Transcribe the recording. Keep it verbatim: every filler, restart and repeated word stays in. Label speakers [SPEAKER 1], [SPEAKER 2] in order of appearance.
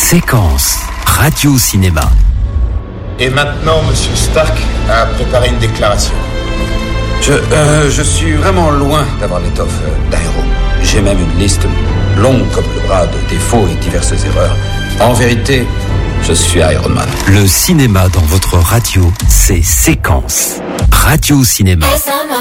[SPEAKER 1] Séquence radio-cinéma.
[SPEAKER 2] Et maintenant, Monsieur Stark a préparé une déclaration.
[SPEAKER 3] Je, euh, je suis vraiment loin d'avoir l'étoffe d'aéro. J'ai même une liste longue comme le bras de défauts et diverses erreurs. En vérité, je suis Iron Man.
[SPEAKER 1] Le cinéma dans votre radio, c'est Séquence radio-cinéma.